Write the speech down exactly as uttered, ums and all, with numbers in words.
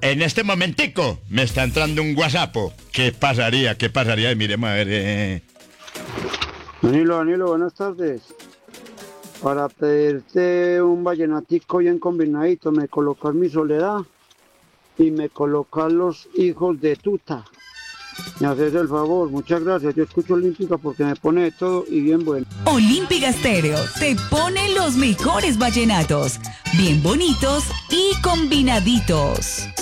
En este momentico me está entrando un WhatsApp. ¿Qué pasaría? ¿Qué pasaría? Y miremos a ver. Eh. Danilo, Danilo, buenas tardes. Para pedirte un vallenatico bien combinadito, me colocas Mi Soledad y me colocas Los Hijos de Tuta. Me haces el favor, muchas gracias. Yo escucho Olímpica porque me pone de todo y bien bueno. Olímpica Estéreo te pone los mejores vallenatos, bien bonitos y combinaditos.